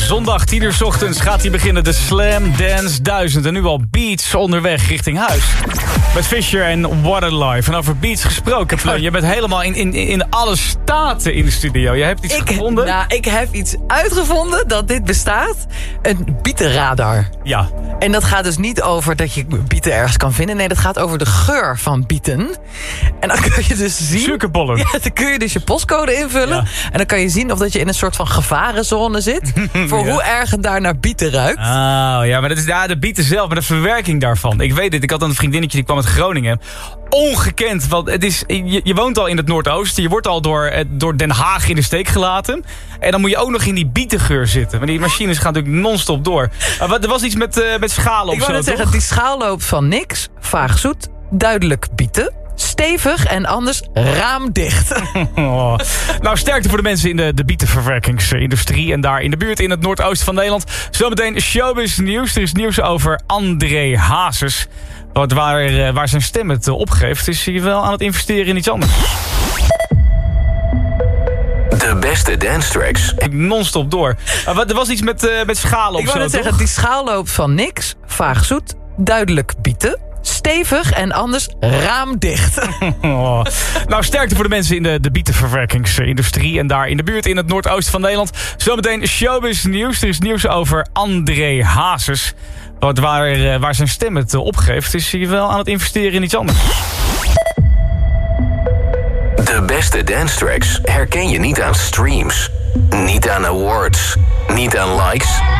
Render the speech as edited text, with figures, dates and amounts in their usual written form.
Zondag 10 uur 's ochtends gaat hij beginnen, de Slam Dance 1000. En nu al beats onderweg richting huis. Met Fisher en Waterlife. En over beats gesproken, Plun. Je bent helemaal in alle staten in de studio. Je hebt iets gevonden? Nou, ik heb iets uitgevonden dat dit bestaat. Een bietenradar. Ja. En dat gaat dus niet over dat je bieten ergens kan vinden. Nee, dat gaat over de geur van bieten. En dan kun je dus zien... Suikerbollen. Ja, dan kun je dus je postcode invullen. Ja. En dan kan je zien of dat je in een soort van gevarenzone zit. Voor hoe erg het daar naar bieten ruikt. Oh, ja, maar dat is de bieten zelf, maar de verwerking daarvan. Ik weet het, ik had een vriendinnetje die kwam uit Groningen. Ongekend, want het is, je woont al in het Noordoosten. Je wordt al door Den Haag in de steek gelaten. En dan moet je ook nog in die bietengeur zitten. Maar die machines gaan natuurlijk non-stop door. Er was iets met schalen of zo, ik wou net zeggen, die schaal loopt van niks, vaag zoet, duidelijk bieten, stevig en anders raamdicht. Oh. Nou, sterkte voor de mensen in de bietenverwerkingsindustrie. En daar in de buurt in het Noordoosten van Nederland. Zometeen showbiz nieuws. Er is nieuws over André Hazes. Waar zijn stem het opgeeft, is hij wel aan het investeren in iets anders. De beste dance tracks. Non-stop door. Er was iets met schalen of zo. Ik wou net zeggen, die schaal loopt van niks, vaag zoet, duidelijk bieten, stevig en anders raamdicht. Oh. Nou, sterkte voor de mensen in de bietenverwerkingsindustrie. En daar in de buurt in het Noordoosten van Nederland. Zometeen showbiz nieuws. Er is nieuws over André Hazes. Waar zijn stem het opgeeft, is hij wel aan het investeren in iets anders. De beste dance tracks herken je niet aan streams, niet aan awards, niet aan likes,